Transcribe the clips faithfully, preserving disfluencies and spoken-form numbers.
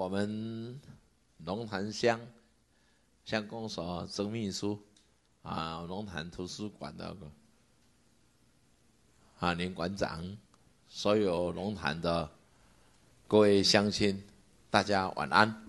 我们龙潭乡乡公所曾秘书啊，龙潭图书馆的啊林馆长，所有龙潭的各位乡亲，大家晚安。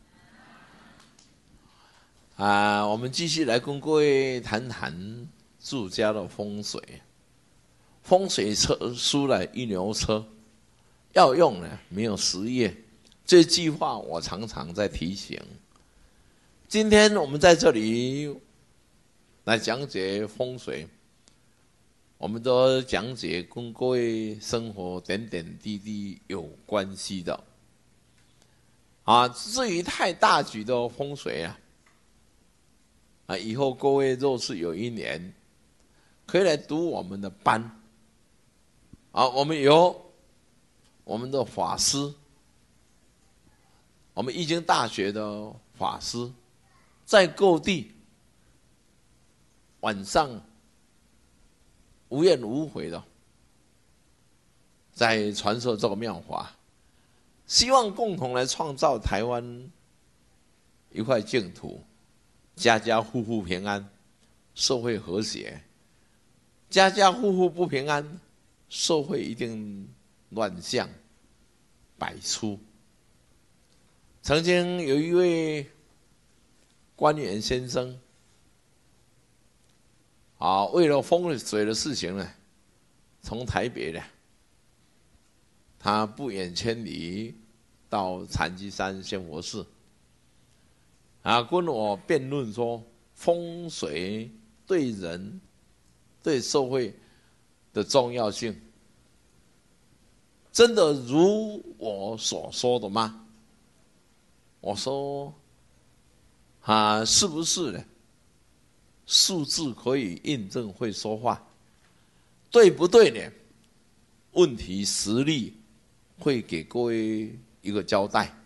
啊，我们继续来跟各位谈谈住家的风水。风水车书呢，一牛车，要用呢没有实业。这句话我常常在提醒。今天我们在这里来讲解风水，我们都讲解跟各位生活点点滴滴有关系的。啊，至于太大局的风水啊，啊，以后各位若是有一年可以来读我们的班，啊，我们有我们的法师，我们易经大学的法师，在各地晚上无怨无悔的在传授这个妙法，希望共同来创造台湾一块净土，家家户户平安，社会和谐。家家户户不平安，社会一定乱象百出。曾经有一位官员先生啊，为了风水的事情呢，从台北呢，他不远千里到禅机山仙佛寺啊，跟我辩论说风水对人对社会的重要性，真的如我所说的吗？我说啊，是不是呢？数字可以印证会说话，对不对呢？问题实例会给各位一个交代。